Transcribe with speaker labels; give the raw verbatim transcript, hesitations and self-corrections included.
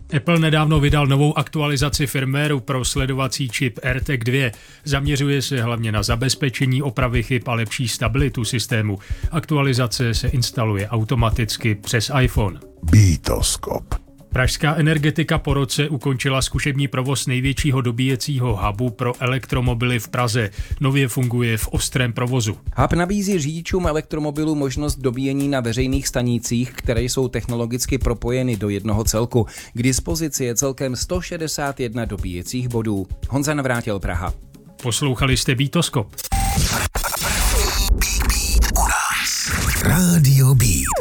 Speaker 1: Apple nedávno vydal novou aktualizaci firmwareu pro sledovací čip AirTag dva. Zaměřuje se hlavně na zabezpečení opravy chyb a lepší stabilitu systému. Aktualizace se instaluje automaticky přes iPhone.
Speaker 2: Beatoskop.
Speaker 1: Pražská Energetika po roce ukončila zkušební provoz největšího dobíjecího hubu pro elektromobily v Praze. Nově funguje v ostrém provozu.
Speaker 3: Hub nabízí řidičům elektromobilů možnost dobíjení na veřejných stanicích, které jsou technologicky propojeny do jednoho celku. K dispozici je celkem sto šedesát jedna dobíjecích bodů. Honza Navrátil, Praha.
Speaker 1: Poslouchali jste Beatoskop.
Speaker 2: Rádio Beat.